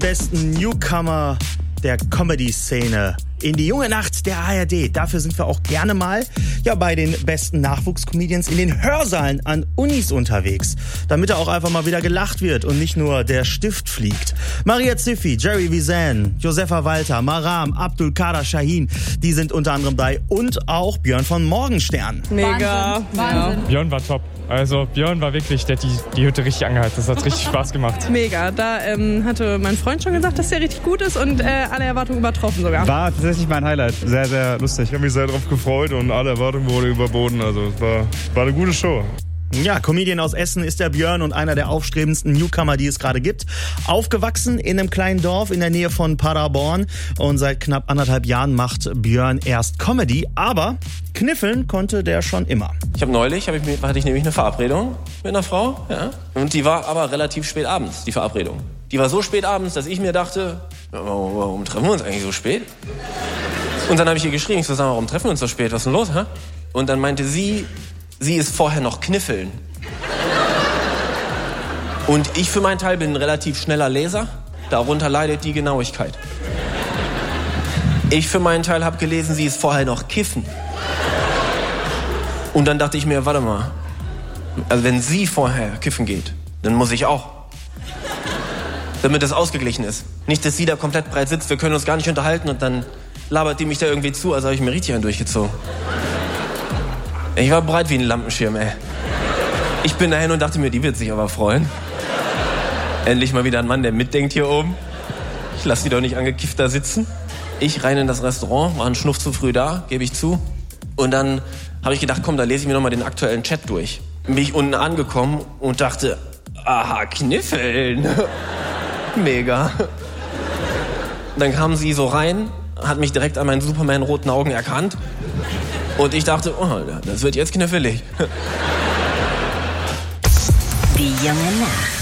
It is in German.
besten Newcomer der Comedy-Szene in die junge Nacht der ARD. Dafür sind wir auch gerne mal bei den besten Nachwuchscomedians in den Hörsaalen an Unis unterwegs, damit da auch einfach mal wieder gelacht wird und nicht nur der Stift fliegt. Maria Ziffi, Jerry Visan, Josefa Walter, Maram, Abdul Kader Shahin, die sind unter anderem dabei und auch Björn von Morgenstern. Mega. Wahnsinn. Björn war top. Also Björn war wirklich, der hat die Hütte richtig angeheizt. Das hat richtig Spaß gemacht. Mega. Da hatte mein Freund schon gesagt, dass der richtig gut ist und alle Erwartungen übertroffen sogar. War tatsächlich mein Highlight. Sehr, sehr lustig. Ich habe mich sehr darauf gefreut und alle Erwartungen wurden überboten. Also es war eine gute Show. Ja, Comedian aus Essen ist der Björn und einer der aufstrebendsten Newcomer, die es gerade gibt. Aufgewachsen in einem kleinen Dorf in der Nähe von Paderborn und seit knapp 1,5 Jahren macht Björn erst Comedy, aber kniffeln konnte der schon immer. Hatte ich nämlich eine Verabredung mit einer Frau, ja, und die war aber relativ spät abends, die Verabredung. Die war so spät abends, dass ich mir dachte, warum treffen wir uns eigentlich so spät? Und dann habe ich ihr geschrieben, ich so, sag mal, warum treffen wir uns so spät, was ist denn los, hä? Und dann meinte sie ist vorher noch kniffeln. Und ich für meinen Teil bin ein relativ schneller Leser. Darunter leidet die Genauigkeit. Ich für meinen Teil habe gelesen, sie ist vorher noch kiffen. Und dann dachte ich mir, warte mal. Also wenn sie vorher kiffen geht, dann muss ich auch. Damit das ausgeglichen ist. Nicht, dass sie da komplett breit sitzt, wir können uns gar nicht unterhalten und dann labert die mich da irgendwie zu, also habe ich mir richtig einen durchgezogen. Ich war breit wie ein Lampenschirm, ey. Ich bin dahin und dachte mir, die wird sich aber freuen. Endlich mal wieder ein Mann, der mitdenkt hier oben. Ich lasse die doch nicht angekifft da sitzen. Ich rein in das Restaurant, war ein Schnuff zu früh da, gebe ich zu. Und dann habe ich gedacht, komm, da lese ich mir nochmal den aktuellen Chat durch. Bin ich unten angekommen und dachte, aha, kniffeln. Mega. Dann kam sie so rein, hat mich direkt an meinen Superman-roten Augen erkannt. Und ich dachte, oh, das wird jetzt knifflig. Die junge Nacht.